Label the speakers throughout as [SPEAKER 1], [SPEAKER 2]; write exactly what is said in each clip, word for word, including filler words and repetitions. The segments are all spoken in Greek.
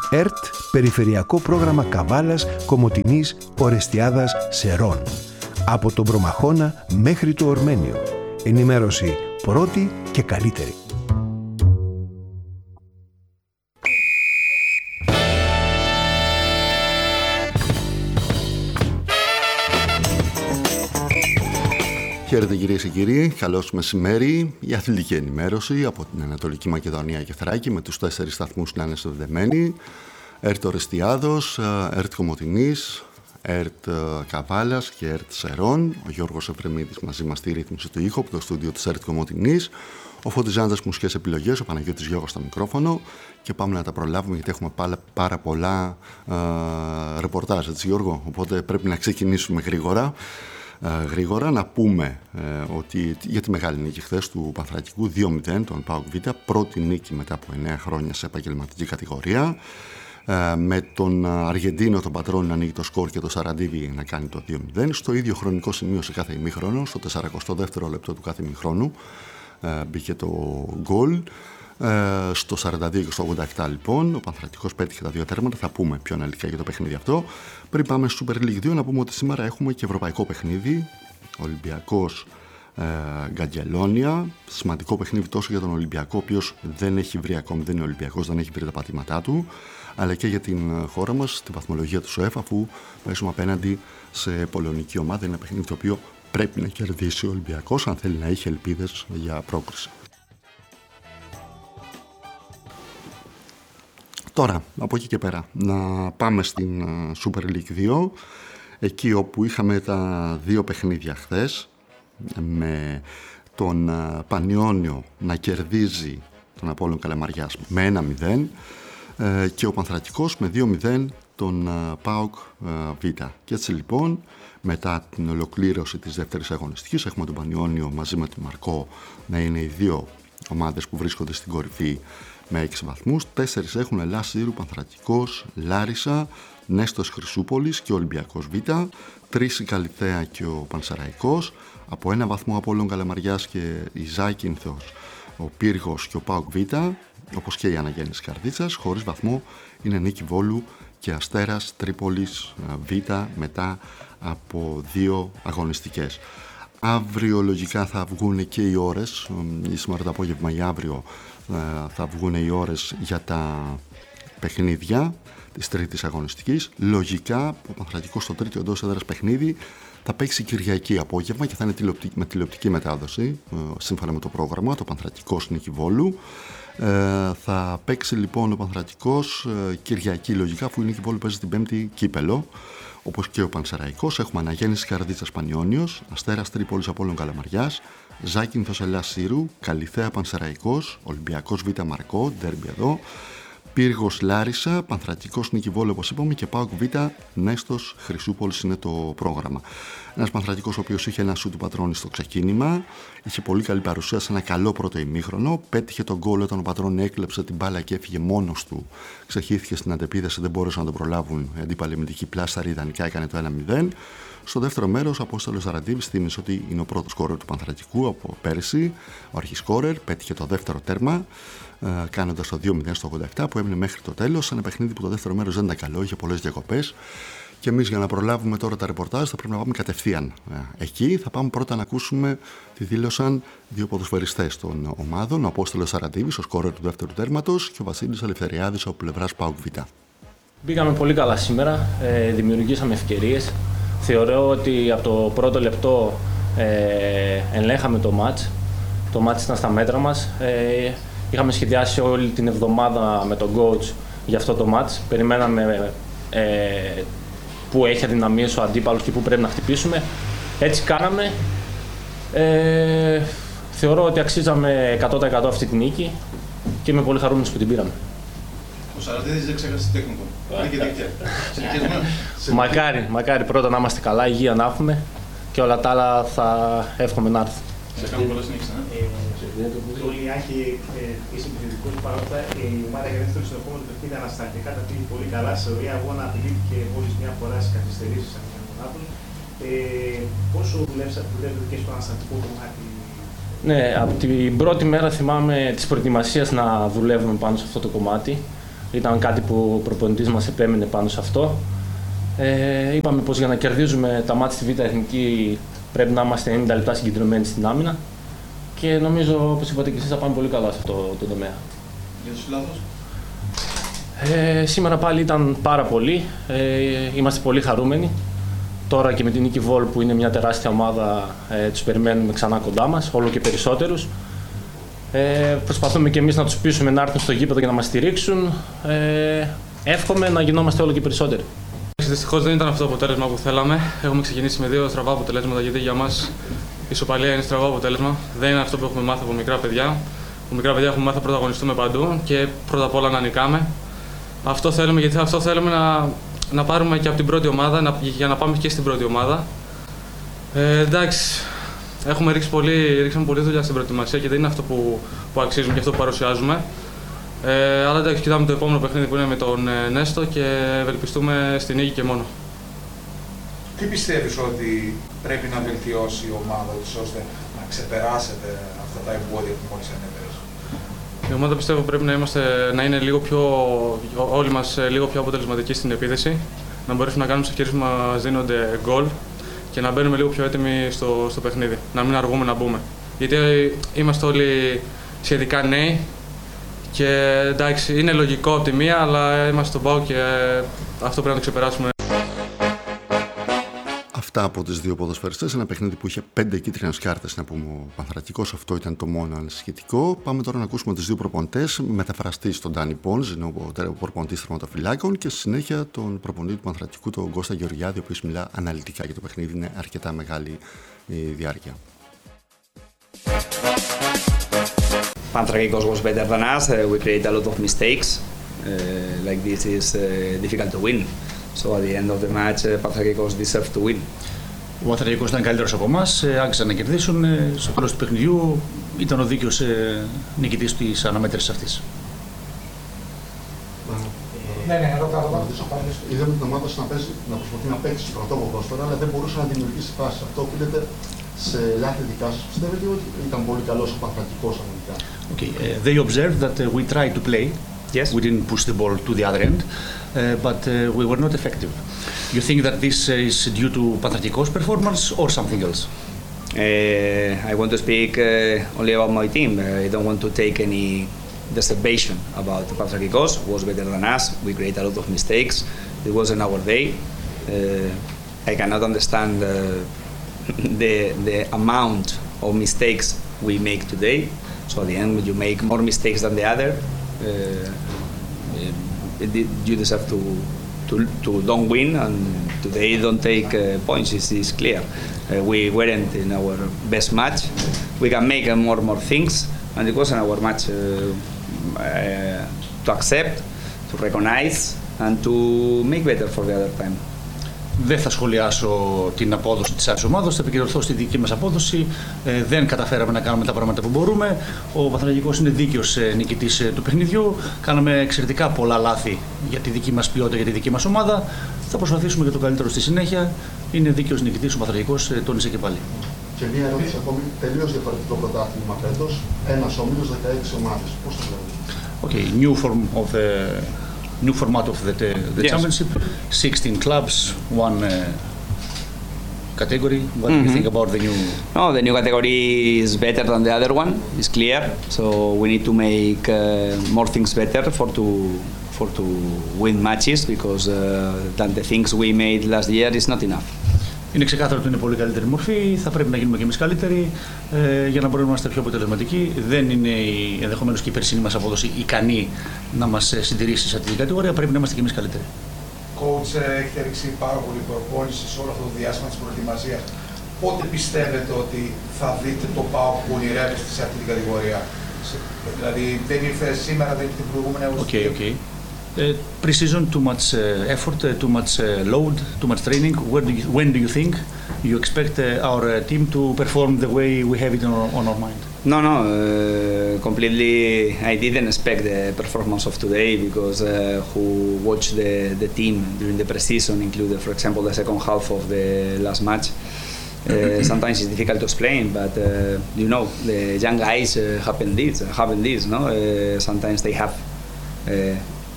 [SPEAKER 1] ΕΡΤ Περιφερειακό Πρόγραμμα Καβάλας, Κομοτηνής, Ορεστιάδας, Σερών. Από τον Προμαχώνα μέχρι το Ορμένιο. Ενημέρωση πρώτη και καλύτερη.
[SPEAKER 2] Χαίρετε κυρίες και κύριοι, καλώς μεσημέρι. Η αθλητική ενημέρωση από την Ανατολική Μακεδονία και Θράκη με τους τέσσερις σταθμούς να είναι συνδεδεμένοι. ΕΡΤ Ορεστιάδος, ΕΡΤ Κομοτηνής, ΕΡΤ Καβάλας και ΕΡΤ Σερών. Ο Γιώργος Εφρεμίδης μαζί μας στη ρύθμιση του ήχου από το στούντιο της ΕΡΤ Κομοτηνής. Ο Φώτης Ζάντας μουσικές επιλογές, ο Παναγιώτης Γιώργος στο μικρόφωνο. Και πάμε να τα προλάβουμε γιατί έχουμε πάρα, πάρα πολλά ε, ρεπορτάζ, έτσι Γιώργο. Οπότε πρέπει να ξεκινήσουμε γρήγορα. Uh, γρήγορα να πούμε uh, ότι για τη μεγάλη νίκη χθες του Πανθρακικού δύο μηδέν τον ΠΑΟΚ Β, πρώτη νίκη μετά από εννέα χρόνια σε επαγγελματική κατηγορία, uh, με τον Αργεντίνο τον πατρόν να ανοίγει το σκορ και το Σαραντίβι να κάνει το δύο μηδέν στο ίδιο χρονικό σημείο σε κάθε ημίχρονο, στο σαρανταεστό δεύτερο λεπτό του κάθε ημίχρονου uh, μπήκε το γκολ. Uh, στο σαράντα δύο και στο ογδόντα επτά λοιπόν ο Πανθρακικός πέτυχε τα δύο τέρματα. Θα πούμε πιο αναλυτικά για το παιχνίδι αυτό. Πριν πάμε στο Super League δύο, να πούμε ότι σήμερα έχουμε και ευρωπαϊκό παιχνίδι, Ολυμπιακός ε, Γκαγκελόνια. Σημαντικό παιχνίδι τόσο για τον Ολυμπιακό, ο οποίος δεν έχει βρει ακόμη, δεν είναι Ολυμπιακός, δεν έχει βρει τα πατήματά του, αλλά και για την χώρα μας, στη βαθμολογία του ΣΟΕΦ, αφού παίζουμε απέναντι σε πολωνική ομάδα. Είναι ένα παιχνίδι το οποίο πρέπει να κερδίσει ο Ολυμπιακός αν θέλει να έχει ελπίδες για πρόκριση. Τώρα, από εκεί και πέρα, να πάμε στην Super League δύο, εκεί όπου είχαμε τα δύο παιχνίδια χθες, με τον Πανιόνιο να κερδίζει τον Απόλλων Καλαμαριάς με ένα μηδέν και ο Πανθρακικός με δύο μηδέν τον ΠΑΟΚ Β. Και έτσι λοιπόν, μετά την ολοκλήρωση της δεύτερης αγωνιστικής, έχουμε τον Πανιόνιο μαζί με τον Μαρκό να είναι οι δύο ομάδες που βρίσκονται στην κορυφή με έξι βαθμούς. Τέσσερις έχουν Ελλάς Σύρου, Πανθρακικός, Λάρισα, Νέστος Χρυσούπολης και Ολυμπιακός Β. Τρεις η Καλιθέα και ο Πανσεραϊκός. Από ένα βαθμό Απόλλων Καλαμαριάς και η Ζάκυνθος, ο Πύργος και ο ΠΑΟΚ Β. Όπως και η Αναγέννηση Καρδίτσας. Χωρίς βαθμό είναι Νίκη Βόλου και Αστέρας Τρίπολης Β μετά από δύο αγωνιστικές. Αύριο λογικά θα βγουν και οι ώρες, σήμερα το απόγευμα ή αύριο θα βγουν οι ώρες για τα παιχνίδια της τρίτης αγωνιστικής. Λογικά ο Πανθρακικός στο τρίτο εντός έδρας παιχνίδι θα παίξει Κυριακή απόγευμα και θα είναι τηλεοπτική, με τηλεοπτική μετάδοση σύμφωνα με το πρόγραμμα, το Πανθρακικός Νίκη Βόλου. Ε, θα παίξει λοιπόν ο Πανθρακικός ε, Κυριακή λογικά, αφού η Νίκη Βόλου παίζει την Πέμπτη κύπελο, όπως και ο Πανσεραϊκός. Έχουμε Αναγέννηση Καρδίτσας Πανιόνιος, Αστέρας Τρίπολης Απόλλων Καλαμαριάς, Ζάκυνθος Ελλάς Σύρου, Καλιθέα Πανσεραϊκός, Ολυμπιακός Β Μαρκό, ντέρμπι εδώ, Πύργος Λάρισα, Πανθρακικός Νίκη Βόλου όπως είπαμε και ΠΑΟΚ Β Νέστος Χρυσούπολης είναι το πρόγραμμα. Ένας Πανθρακικός ο οποίος είχε ένα σου του πατρόνι στο ξεκίνημα, είχε πολύ καλή παρουσία σε ένα καλό πρώτο ημίχρονο, πέτυχε τον γκολ όταν ο πατρόνι έκλεψε την μπάλα και έφυγε μόνος του, ξεχύθηκε στην αντεπίδεση, δεν μπόρεσαν να τον προλάβουν οι αντίπαλοι με δική πλάσταρη, ιδανικά έκανε το ένα μηδέν. Στο δεύτερο μέρος, ο Απόστολος Σαραντίβης θύμισε ότι είναι ο πρώτος σκόρερ του Πανθρακικού από πέρυσι. Ο αρχισκόρερ πέτυχε το δεύτερο τέρμα, κάνοντας το δύο μηδέν στο ογδόντα επτά που έμεινε μέχρι το τέλος. Ένα παιχνίδι που το δεύτερο μέρος δεν ήταν καλό, είχε πολλές διακοπές. Και εμείς για να προλάβουμε τώρα τα ρεπορτάζ θα πρέπει να πάμε κατευθείαν εκεί. Θα πάμε πρώτα να ακούσουμε τι δήλωσαν δύο ποδοσφαιριστές των ομάδων, ο Απόστολος Σαραντίβης, ο σκόρερ του δεύτερου τέρματος, και ο Βασίλης Ελευθεριάδης από πλευράς ΠΑΟΚ Β.
[SPEAKER 3] Μπήκαμε πολύ καλά σήμερα, ε, δημιουργήσαμε ευκαιρίες. Θεωρώ ότι από το πρώτο λεπτό ε, ελέγχαμε το μάτς. Το μάτς ήταν στα μέτρα μας. Ε, είχαμε σχεδιάσει όλη την εβδομάδα με τον coach για αυτό το μάτς. Περιμέναμε ε, που έχει αδυναμίες ο αντίπαλος και που πρέπει να χτυπήσουμε. Έτσι κάναμε. Ε, θεωρώ ότι αξίζαμε εκατό τοις εκατό αυτή τη νίκη και είμαι πολύ χαρούμενος που την πήραμε.
[SPEAKER 4] Ο Σαραντίδης δεν ξέχασε την τέχνη του. Είναι και δίκαια.
[SPEAKER 3] Μακάρι, μακάρι πρώτα να είμαστε καλά, υγεία να έχουμε και όλα τα άλλα θα εύχομαι να έρθουν.
[SPEAKER 4] Σε κάνουμε πολλές νίκες, ναι.
[SPEAKER 5] Το Λιάχη είσαι επιθετικός, παρόλα αυτά η ομάδα για δεύτερο στο επόμενο παιχνίδι ανασταλτικά τα πήγε πολύ καλά. Σε ωραία αγώνα απειλήθηκε μόλις μια φορά στις καθυστερήσεις αγωνάτων. Πόσο δουλεύετε και στο ανασταλτικό κομμάτι?
[SPEAKER 3] Ναι, από την πρώτη μέρα θυμάμαι της προετοιμασίας να δουλεύουμε πάνω σε αυτό το κομμάτι. Ήταν κάτι που ο προπονητής μας επέμενε πάνω σε αυτό. Ε, είπαμε πως για να κερδίζουμε τα μάτια στη Β' Εθνική πρέπει να είμαστε ενενήντα λεπτά συγκεντρωμένοι στην άμυνα και νομίζω, όπως είπατε και εσείς, θα πάμε πολύ καλά σε αυτό το τομέα.
[SPEAKER 4] Για τους λάθος.
[SPEAKER 3] Ε, σήμερα πάλι ήταν πάρα πολύ. Ε, είμαστε πολύ χαρούμενοι. Τώρα και με την Νίκη Βόλ, που είναι μια τεράστια ομάδα, ε, τους περιμένουμε ξανά κοντά μας, όλο και περισσότερους. Ε, προσπαθούμε και εμείς να τους πείσουμε να έρθουν στο γήπεδο και να μας στηρίξουν. Ε, εύχομαι να γινόμαστε όλο και περισσότεροι.
[SPEAKER 6] Δυστυχώς δεν ήταν αυτό το αποτέλεσμα που θέλαμε. Έχουμε ξεκινήσει με δύο στραβά αποτελέσματα, γιατί για μας η ισοπαλία είναι στραβό αποτέλεσμα. Δεν είναι αυτό που έχουμε μάθει από μικρά παιδιά. Από μικρά παιδιά έχουμε μάθει να πρωταγωνιστούμε παντού και πρώτα απ' όλα να νικάμε. Αυτό θέλουμε, γιατί αυτό θέλουμε να, να πάρουμε και από την πρώτη ομάδα, να, για να πάμε και στην πρώτη ομάδα. Ε, εντάξει, έχουμε ρίξει πολύ, ρίξαμε πολύ δουλειά στην προετοιμασία και δεν είναι αυτό που, που αξίζουμε και αυτό που παρουσιάζουμε. Ε, αλλά εντάξει, κοιτάμε το επόμενο παιχνίδι που είναι με τον ε, Νέστο και ευελπιστούμε στην νίκη και μόνο.
[SPEAKER 7] Τι πιστεύεις ότι πρέπει να βελτιώσει η ομάδα της ώστε να ξεπεράσετε αυτά τα εμπόδια που μόλις ανέφερες?
[SPEAKER 6] Η ομάδα πιστεύω πρέπει να, είμαστε, να είναι λίγο πιο, όλοι μας λίγο πιο αποτελεσματικοί στην επίθεση, να μπορέσουμε να κάνουμε τις ευκαιρίες που μας δίνονται γκολ και να μπαίνουμε λίγο πιο έτοιμοι στο, στο παιχνίδι, να μην αργούμε να μπούμε. Γιατί είμαστε όλοι σχετικά νέοι και εντάξει, είναι λογικό από τη μία, αλλά είμαστε στον ΠΑΟΚ και αυτό πρέπει να το ξεπεράσουμε.
[SPEAKER 2] Αυτά από τις δύο ποδοσφαιριστές, ένα παιχνίδι που είχε πέντε κίτρινες κάρτες, να πούμε ο Πανθρακικός, αυτό ήταν το μόνο ανησυχητικό. Πάμε τώρα να ακούσουμε τους δύο προπονητές, μεταφραστή στον Ντάνι Πόνς, είναι ο προπονητής θερματοφυλάκων, και στη συνέχεια τον προπονητή του Πανθρακικού, τον Κώστα Γεωργιάδη, ο οποίος μιλά αναλυτικά για το παιχνίδι, είναι αρκετά μεγάλη η διάρκεια.
[SPEAKER 8] Panthrakikos was better than us. Uh, we create a lot of mistakes. Uh, like this is uh, difficult to win. So at the end of the match, uh, Panthrakikos deserved to win.
[SPEAKER 9] Ο Παναθρακικός ήταν καλύτερος από εμάς, άξιζαν να κερδίσουν. Στο τέλος του παιχνιδιού ήταν ο δίκαιος νικητής της αναμέτρησης αυτής.
[SPEAKER 7] Ναι, ναι, ρωτάω, ρωτάω.
[SPEAKER 2] Είδαμε την ομάδα να, παίζει, να προσπαθεί να παίξει στο πρωτό ποδόσφαιρο, αλλά δεν μπορούσε να δημιουργήσει φάση. Αυτό οφείλεται σε λάθη δικά σας. Πιστεύετε ότι ήταν πολύ καλός ο Πανθρακικός αμυντικά?
[SPEAKER 9] Okay, uh, they observed that uh, we tried to play.
[SPEAKER 8] Yes.
[SPEAKER 9] We didn't push the ball to the other end, uh, but uh, we were not effective. You think that this is due to Panthrakikos' performance or something else?
[SPEAKER 8] Uh, I want to speak uh, only about my team. Uh, I don't want to take any reservation about Panthrakikos. It was better than us. We create a lot of mistakes. It wasn't our day. Uh, I cannot understand uh, the the amount of mistakes we make today. So at the end, when you make more mistakes than the other, uh, you deserve to to to don't win, and today don't take uh, points. It's, it's clear. Uh, we weren't in our best match. We can make uh, more more things, and it wasn't our match uh, uh, to accept, to recognize, and to make better for the other time.
[SPEAKER 9] Δεν θα σχολιάσω την απόδοση της άλλης ομάδας, θα επικεντρωθώ στη δική μας απόδοση. Ε, δεν καταφέραμε να κάνουμε τα πράγματα που μπορούμε. Ο Παναθρακικός είναι δίκαιος νικητής του παιχνιδιού. Κάναμε εξαιρετικά πολλά λάθη για τη δική μας ποιότητα, για τη δική μας ομάδα. Θα προσπαθήσουμε για το καλύτερο στη συνέχεια. Είναι δίκαιος νικητής ο Παναθρακικός, τόνισε και πάλι.
[SPEAKER 2] Και μία ερώτηση ακόμη, τελείως διαφορετικό πρωτάθλημα φέτος. Ένας όμιλος, δεκαέξι ομάδες. Πώς το βλέπετε?
[SPEAKER 9] Okay, new form of the new format of the, the yes. championship, sixteen clubs, one uh, category. What mm-hmm. do you think about the new?
[SPEAKER 8] No, the new category is better than the other one. It's clear. So we need to make uh, more things better for to for to win matches, because uh, than the things we made last year is not enough.
[SPEAKER 9] Είναι ξεκάθαρο ότι είναι πολύ καλύτερη μορφή, θα πρέπει να γίνουμε και εμείς καλύτεροι ε, για να μπορούμε να είμαστε πιο αποτελεσματικοί. Δεν είναι ενδεχομένως και η περσινή μας απόδοση ικανή να μας συντηρήσει σε αυτή την κατηγορία, πρέπει να είμαστε και εμείς καλύτεροι.
[SPEAKER 7] Coach, έχετε ρίξει πάρα πολύ προπόνηση σε όλο αυτό το διάστημα της προετοιμασίας. Πότε πιστεύετε ότι θα δείτε το ΠΑΟΚ που ονειρεύεστε σε αυτή την κατηγορία? Δηλαδή δεν ήρθε σήμερα, δεν ήρθε την προηγούμενη αγωνιστική.
[SPEAKER 9] Okay, okay. Uh, pre-season, too much uh, effort, uh, too much uh, load, too much training. Where do you, when do you think you expect uh, our uh, team to perform the way we have it on our, on our mind?
[SPEAKER 8] No, no, uh, completely. I didn't expect the performance of today, because uh, who watched the, the team during the pre-season, included, for example, the second half of the last match. Uh, sometimes it's difficult to explain, but uh, you know, the young guys uh, happen this, happen this, no? Uh, sometimes they have. Uh,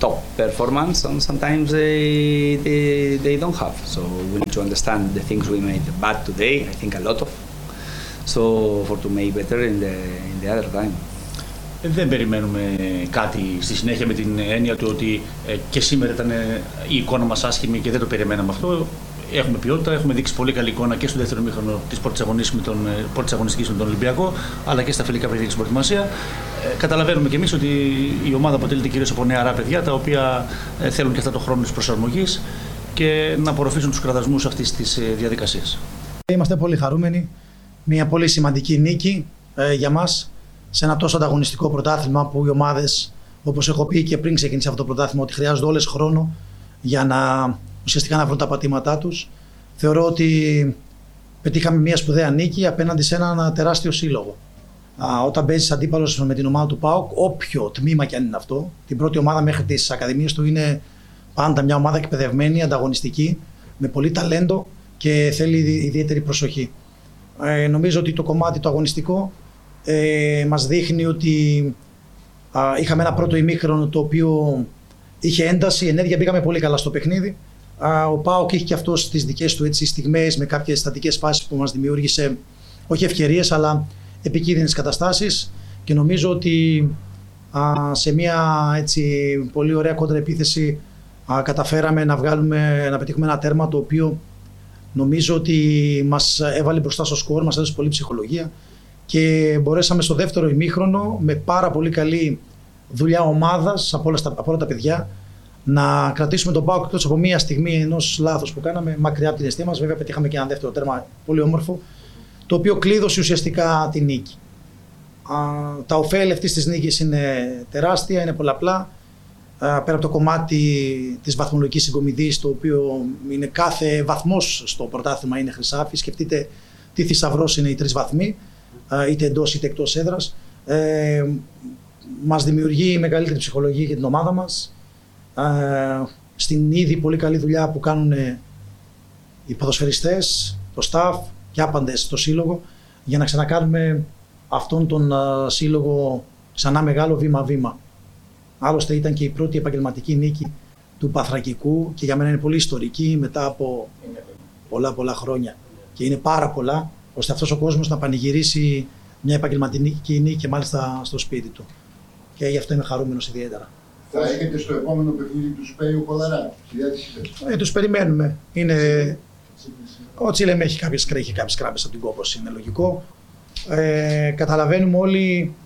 [SPEAKER 8] top performance, and sometimes they, they they don't have. So we need to understand the things we made bad today. I think a lot of. So for to make better in the in the other time.
[SPEAKER 9] Δεν περιμένουμε κάτι στη συνέχεια με την έννοια του ότι ε, και σήμερα ήταν ε, η εικόνα μας άσχημη και δεν το περιμέναμε αυτό. Έχουμε ποιότητα, έχουμε δείξει πολύ καλή εικόνα και στο δεύτερο ημίχρονο της πρώτης αγωνιστικής με τον Ολυμπιακό, αλλά και στα φιλικά παιχνίδια στην προετοιμασία. Ε, καταλαβαίνουμε κι εμείς ότι η ομάδα αποτελείται κυρίως από νεαρά παιδιά, τα οποία ε, θέλουν και αυτά το χρόνο της προσαρμογής και να απορροφήσουν τους κραδασμούς αυτής της ε, διαδικασίας.
[SPEAKER 10] Είμαστε πολύ χαρούμενοι. Μια πολύ σημαντική νίκη ε, για μας σε ένα τόσο ανταγωνιστικό πρωτάθλημα που οι ομάδες, όπως έχω πει και πριν ξεκινήσει αυτό το πρωτάθλημα, ότι χρειάζονται όλες χρόνο για να ουσιαστικά να βρουν τα πατήματά τους. Θεωρώ ότι πετύχαμε μια σπουδαία νίκη απέναντι σε ένα τεράστιο σύλλογο. Α, όταν παίζεις αντίπαλος με την ομάδα του ΠΑΟΚ, όποιο τμήμα κι αν είναι αυτό, την πρώτη ομάδα μέχρι τις ακαδημίες του είναι πάντα μια ομάδα εκπαιδευμένη, ανταγωνιστική, με πολύ ταλέντο και θέλει ιδιαίτερη προσοχή. Ε, νομίζω ότι το κομμάτι το αγωνιστικό ε, μας δείχνει ότι α, είχαμε ένα πρώτο ημίχρονο το οποίο είχε ένταση, ενέργεια, μπήκαμε πολύ καλά στο παιχνίδι. Α, ο ΠΑΟΚ είχε και αυτός τις δικές του έτσι, στιγμές με κάποιες στατικές φάσεις που μας δημιούργησε όχι ευκαιρίες αλλά επικίνδυνες καταστάσεις και νομίζω ότι α, σε μια έτσι, πολύ ωραία κόντρα επίθεση α, καταφέραμε να, βγάλουμε, να πετύχουμε ένα τέρμα το οποίο νομίζω ότι μας έβαλε μπροστά στο σκορ, μας έδωσε πολύ ψυχολογία και μπορέσαμε στο δεύτερο ημίχρονο με πάρα πολύ καλή δουλειά ομάδας από όλα, στα, από όλα τα παιδιά να κρατήσουμε τον ΠΑΟΚ εκτός από μία στιγμή ενός λάθος που κάναμε μακριά από την αιστεία μας. Βέβαια πετύχαμε και ένα δεύτερο τέρμα πολύ όμορφο το οποίο κλείδωσε ουσιαστικά τη νίκη. Α, τα ωφέλη αυτής της νίκης είναι τεράστια, είναι πολλαπλά. Πέρα από το κομμάτι της βαθμολογικής συγκομιδής, το οποίο είναι κάθε βαθμός στο πρωτάθλημα είναι χρυσάφι. Σκεφτείτε τι θησαυρός είναι οι τρεις βαθμοί, είτε εντός είτε εκτός έδρας. Ε, μας δημιουργεί μεγαλύτερη ψυχολογία για την ομάδα μας. Ε, στην ήδη πολύ καλή δουλειά που κάνουν οι ποδοσφαιριστές, το staff και άπαντες στο σύλλογο, για να ξανακάνουμε αυτόν τον uh, σύλλογο ξανά μεγάλο βήμα-βήμα. Άλλωστε ήταν και η πρώτη επαγγελματική νίκη του Παθρακικού και για μένα είναι πολύ ιστορική μετά από πολλά πολλά χρόνια και είναι πάρα πολλά ώστε αυτός ο κόσμος να πανηγυρίσει μια επαγγελματική νίκη και μάλιστα στο σπίτι του και γι' αυτό είμαι χαρούμενος ιδιαίτερα.
[SPEAKER 11] Θα έχετε στο επόμενο παιχνίδι του Σπέιου Κολαρά, στη διάθεσή σας?
[SPEAKER 10] Ε, τους περιμένουμε. Είναι... Ο Τσίλεμ έχει κάποιες, έχει κάποιες κράπες από την κόπωση, είναι λογικό. Ε, καταλαβαίνουμε όλοι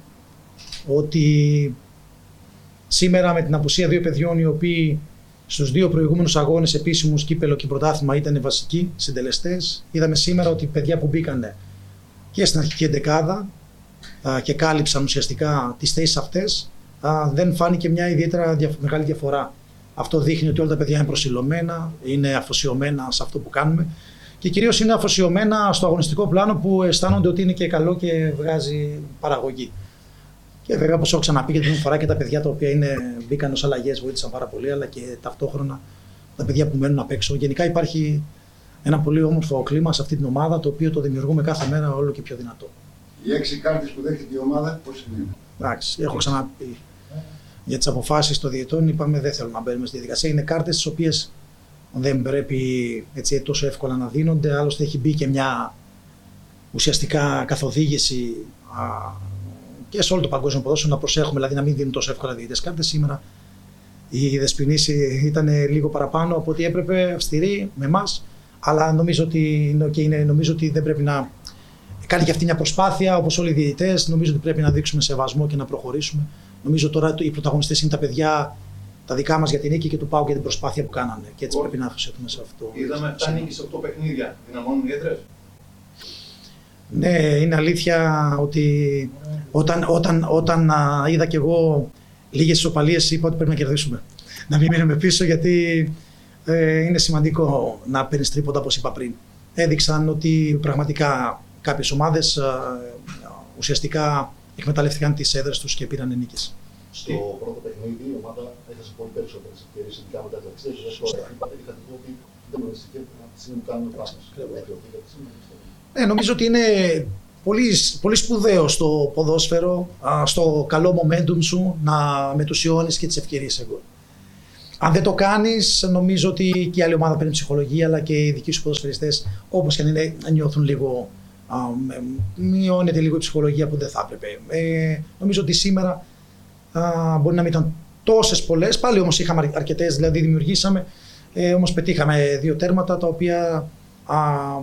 [SPEAKER 10] ότι σήμερα με την απουσία δύο παιδιών οι οποίοι στους δύο προηγούμενους αγώνες επίσημους κύπελο και πρωτάθλημα ήταν βασικοί συντελεστές, είδαμε σήμερα ότι οι παιδιά που μπήκαν και στην αρχική εντεκάδα α, και κάλυψαν ουσιαστικά τις θέσεις αυτές, α, δεν φάνηκε μια ιδιαίτερα δια, μεγάλη διαφορά. Αυτό δείχνει ότι όλα τα παιδιά είναι προσιλωμένα, είναι αφοσιωμένα σε αυτό που κάνουμε και κυρίως είναι αφοσιωμένα στο αγωνιστικό πλάνο που αισθάνονται ότι είναι και καλό και βγάζει παραγωγή. Και βέβαια, όπως έχω ξαναπεί και την φορά, και τα παιδιά τα οποία είναι, μπήκαν ως αλλαγές βοήθησαν πάρα πολύ, αλλά και ταυτόχρονα τα παιδιά που μένουν απ' έξω. Γενικά υπάρχει ένα πολύ όμορφο κλίμα σε αυτή την ομάδα, το οποίο το δημιουργούμε κάθε μέρα όλο και πιο δυνατό.
[SPEAKER 11] Οι έξι κάρτες που δέχεται η ομάδα, πώς είναι?
[SPEAKER 10] Εντάξει, έχω ξαναπεί για τις αποφάσεις των διαιτών, είπαμε δεν θέλουμε να μπαίνουμε στη διαδικασία. Είναι κάρτες τις οποίες δεν πρέπει έτσι, τόσο εύκολα να δίνονται. Άλλωστε, έχει μπει και μια ουσιαστικά καθοδήγηση α, και σε όλο το παγκόσμιο ποδόσφαιρο να προσέχουμε, δηλαδή να μην δίνουν τόσο εύκολα διαιτητές κάρτες. Σήμερα η δεσποινήση ήταν λίγο παραπάνω από ό,τι έπρεπε, αυστηρή με εμάς, αλλά νομίζω ότι, και είναι, νομίζω ότι δεν πρέπει να κάνει και αυτή μια προσπάθεια, όπως όλοι οι διαιτητές. Νομίζω ότι πρέπει να δείξουμε σεβασμό και να προχωρήσουμε. Νομίζω τώρα οι πρωταγωνιστές είναι τα παιδιά, τα δικά μας για την νίκη και του ΠΑΟΚ για την προσπάθεια που κάνανε. Και έτσι πρέπει να αφοσιωθούμε σε αυτό.
[SPEAKER 4] Είδαμε επτά νίκες σε οκτώ παιχνίδια. Δυναμώνουν οι έδρες.
[SPEAKER 10] Ναι, είναι αλήθεια ότι όταν, όταν, όταν α, είδα κι εγώ λίγες ισοπαλίες, είπα ότι πρέπει να κερδίσουμε. Να μην μείνουμε πίσω, γιατί ε, είναι σημαντικό να παίρνεις τρίποτα, όπως είπα πριν. Έδειξαν ότι πραγματικά κάποιες ομάδες ε, ουσιαστικά εκμεταλλεύτηκαν τις έδρες τους και πήραν νίκες.
[SPEAKER 11] Στο πρώτο παιχνίδι η ομάδα έχασε πολύ περισσότερες ευκαιρίες, ειδικά μετά τα εξαιρέσεις. Είπατε, είχατε πει ότι δεν γνωριστήκε από τη στιγμή που κάνουμε πράγματα.
[SPEAKER 10] Ε, νομίζω ότι είναι πολύ, πολύ σπουδαίο στο ποδόσφαιρο, στο καλό momentum σου, να μετουσιώνεις και τις ευκαιρίες εγώ. Αν δεν το κάνεις, νομίζω ότι και η άλλη ομάδα παίρνει ψυχολογία, αλλά και οι δικοί σου ποδοσφαιριστές, όπως και αν είναι, νιώθουν λίγο. Α, μειώνεται λίγο η ψυχολογία που δεν θα έπρεπε. Ε, νομίζω ότι σήμερα α, μπορεί να μην ήταν τόσες πολλές, πάλι όμως είχαμε αρκετές, δηλαδή δημιουργήσαμε, ε, όμως πετύχαμε δύο τέρματα τα οποία α,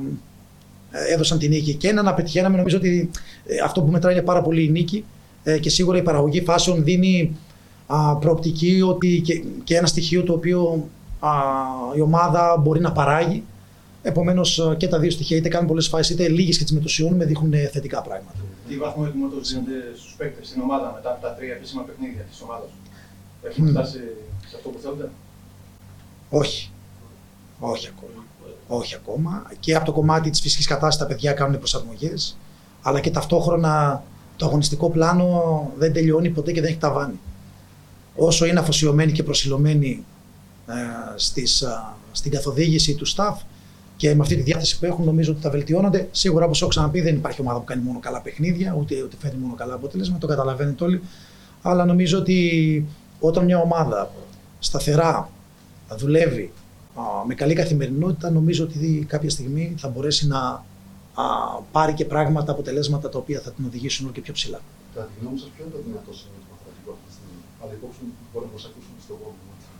[SPEAKER 10] έδωσαν την νίκη. Και ένα να πετυχαίναμε, νομίζω ότι ε, αυτό που μετράει είναι πάρα πολύ η νίκη ε, και σίγουρα η παραγωγή φάσεων δίνει α, προοπτική ότι και, και ένα στοιχείο το οποίο α, η ομάδα μπορεί να παράγει. Επομένως και τα δύο στοιχεία, είτε κάνουν πολλές φάσεις είτε λίγες και τις μετουσιώνουμε, δείχνουν θετικά πράγματα.
[SPEAKER 4] Τι βαθμό ετοιμότητας δίνεται στους παίκτες στην ομάδα μετά από τα τρία επίσημα παιχνίδια της ομάδας? Έχουν φτάσει σε αυτό που θέλετε?
[SPEAKER 10] Όχι. Όχι ακόμα. Όχι ακόμα. Και από το κομμάτι της φυσικής κατάστασης τα παιδιά κάνουν προσαρμογές, αλλά και ταυτόχρονα το αγωνιστικό πλάνο δεν τελειώνει ποτέ και δεν έχει ταβάνι. Όσο είναι αφοσιωμένοι και προσιλωμένοι ε, στις, ε, στην καθοδήγηση του staff, και με αυτή τη διάθεση που έχουν, νομίζω ότι τα βελτιώνονται. Σίγουρα, όπως έχω ξαναπεί, δεν υπάρχει ομάδα που κάνει μόνο καλά παιχνίδια, ούτε, ούτε φέρνει μόνο καλά αποτέλεσμα, το καταλαβαίνετε όλοι. Αλλά νομίζω ότι όταν μια ομάδα σταθερά δουλεύει α, με καλή καθημερινότητα, νομίζω ότι κάποια στιγμή θα μπορέσει να α, πάρει και πράγματα, αποτελέσματα τα οποία θα την οδηγήσουν όλο και πιο ψηλά.
[SPEAKER 11] Κατά τη γνώμη σας, ποιο είναι το δυνατό σημείο του Παναθηναϊκού αυτή τη στιγμή? Αλλά υπόψη μπορεί να προσακούσουν στο κόμμα.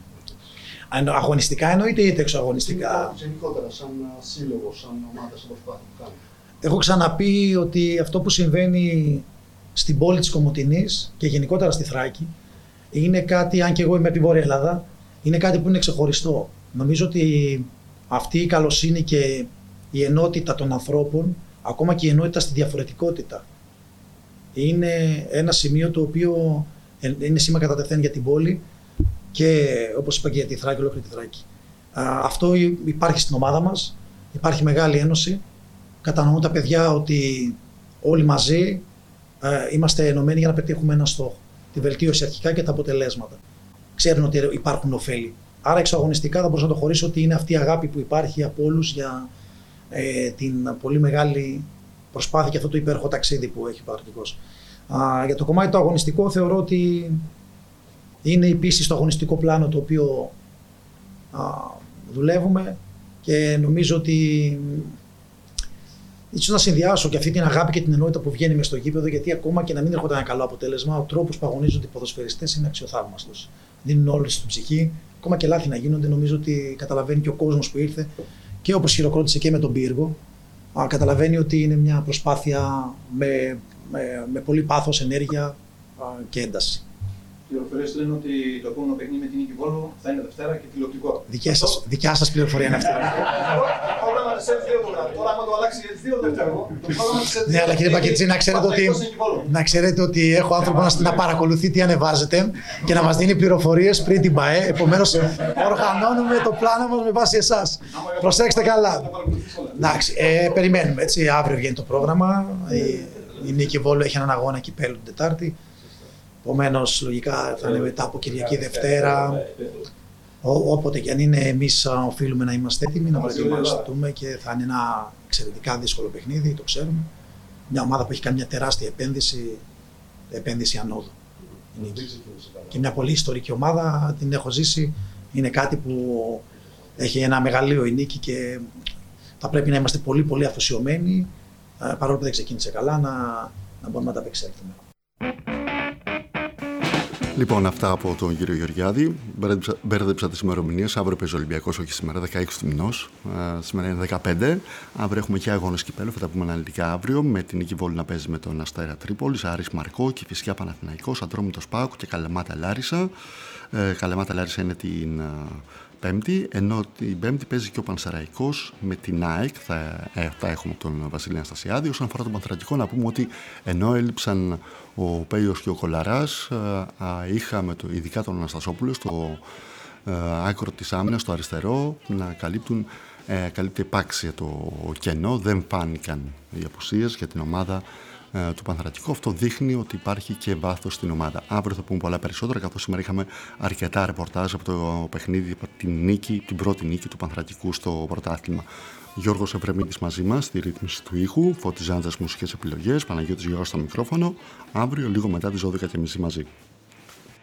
[SPEAKER 10] Αγωνιστικά εννοείται ή εξωαγωνιστικά?
[SPEAKER 11] Γενικότερα, σαν σύλλογο, σαν ομάδα, σαν προσπάθεια που κάνει.
[SPEAKER 10] Έχω ξαναπεί ότι αυτό που συμβαίνει στην πόλη της Κομοτηνής και γενικότερα στη Θράκη είναι κάτι, αν και εγώ είμαι από τη Βόρεια Ελλάδα, είναι κάτι που είναι ξεχωριστό. Νομίζω ότι αυτή η καλοσύνη και η ενότητα των ανθρώπων, ακόμα και η ενότητα στη διαφορετικότητα, είναι ένα σημείο το οποίο είναι σήμα κατά τεθέν για την πόλη. Και όπως είπα και για τη Θράκη, ολόκληρη τη Θράκη. Αυτό υπάρχει στην ομάδα μας, υπάρχει μεγάλη ένωση. Κατανοούν τα παιδιά ότι όλοι μαζί είμαστε ενωμένοι για να πετύχουμε ένα στόχο. Τη βελτίωση αρχικά και τα αποτελέσματα. Ξέρουν ότι υπάρχουν ωφέλη. Άρα εξωαγωνιστικά θα μπορούσα να το χωρίσω ότι είναι αυτή η αγάπη που υπάρχει από όλους για ε, την πολύ μεγάλη προσπάθεια και αυτό το υπέροχο ταξίδι που έχει ο Παναθηναϊκός. Για το κομμάτι το αγωνιστικό θεωρώ ότι είναι η πίστη στο αγωνιστικό πλάνο το οποίο α, δουλεύουμε και νομίζω ότι ίσως να συνδυάσω και αυτή την αγάπη και την ενότητα που βγαίνει μες στο γήπεδο, γιατί ακόμα και να μην έρχονται ένα καλό αποτέλεσμα, ο τρόπος που αγωνίζονται οι ποδοσφαιριστές είναι αξιοθαύμαστος. Δίνουν όλη στην ψυχή, ακόμα και λάθη να γίνονται, νομίζω ότι καταλαβαίνει και ο κόσμος που ήρθε και όπως χειροκρότησε και με τον πύργο, α, καταλαβαίνει ότι είναι μια προσπάθεια με, με, με πολύ πάθος, ενέργεια α, και ένταση.
[SPEAKER 4] Οι πληροφορίες λένε ότι το επόμενο παιχνίδι με την Νίκη Βόλου θα είναι Δευτέρα και τηλεοπτικό.
[SPEAKER 10] Δικιά σας, δικιά σας πληροφορία είναι αυτή.
[SPEAKER 4] Το πρόγραμμα της ΕΦ δύο το γράφει. Τώρα, άμα το αλλάξει η ΕΦ δύο, Δευτέρα.
[SPEAKER 10] Ναι, αλλά κύριε Πακετζή, να ξέρετε ότι, να ξέρετε ότι έχω άνθρωπο να, να παρακολουθεί τι ανεβάζετε και να μας δίνει πληροφορίες πριν την ΠΑΕ. Επομένως, οργανώνουμε το πλάνο μας με βάση εσάς. Προσέξτε καλά. Εντάξει, ε, περιμένουμε. Έτσι, αύριο βγαίνει το πρόγραμμα. Η, η Νίκη Βόλου έχει έναν αγώνα κυπέλλου την Τετάρτη. Επομένως, λογικά θα είναι μετά από Κυριακή Δευτέρα. Ό, όποτε και αν είναι, εμείς οφείλουμε να είμαστε έτοιμοι, να προετοιμαστούμε και θα είναι ένα εξαιρετικά δύσκολο παιχνίδι, το ξέρουμε. Μια ομάδα που έχει κάνει μια τεράστια επένδυση, επένδυση ανόδου. Και μια πολύ ιστορική ομάδα, την έχω ζήσει. Είναι κάτι που έχει ένα μεγαλείο η νίκη και θα πρέπει να είμαστε πολύ πολύ αφοσιωμένοι, παρόλο που δεν ξεκίνησε καλά, να, να μπορούμε να τα απεξέλθουμε.
[SPEAKER 2] Λοιπόν, αυτά από τον κύριο Γεωργιάδη. Μπέρδεψα τις ημερομηνίες. Αύριο παίζει ο Ολυμπιακός, όχι σήμερα, δεκαέξι του μηνός. Ε, σήμερα είναι δεκαπέντε. Αύριο έχουμε και αγώνες κυπέλλου, θα τα πούμε αναλυτικά αύριο. Με την Νίκη Βόλου να παίζει με τον Αστέρα Τρίπολης, Άρης Μαρκό, Κηφισιά Παναθηναϊκός, Ατρόμητος ΠΑΟΚ και Καλεμάτα Λάρισα. Ε, Καλεμάτα Λάρισα είναι την Πέμπτη, ενώ την Πέμπτη παίζει και ο Πανσεραϊκός με την ΑΕΚ. Θα, ε, θα έχουμε τον Βασίλη Αναστασιάδη. Όσον αφορά τον Πανθρακικό, να πούμε ότι ενώ έλειψαν ο Πέιος και ο Κολαράς, ε, είχαμε το, ειδικά τον Αναστασόπουλο στο ε, άκρο της άμυνας, στο αριστερό, να καλύπτουν, ε, καλύπτει επάξια το κενό. Δεν φάνηκαν οι απουσίες για την ομάδα του Πανθρακικού. Αυτό δείχνει ότι υπάρχει και βάθος στην ομάδα. Αύριο θα πούμε πολλά περισσότερα, καθώς σήμερα είχαμε αρκετά ρεπορτάζ από το παιχνίδι, από την νίκη, την πρώτη νίκη του Πανθρακικού στο πρωτάθλημα. Γιώργος Ευρεμίδης μαζί μας στη ρύθμιση του ήχου, Φώτης Ζάντζας μουσικές επιλογές, Παναγιώτης Γιώργος στο μικρόφωνο. Αύριο λίγο μετά τις δώδεκα και μισή μαζί.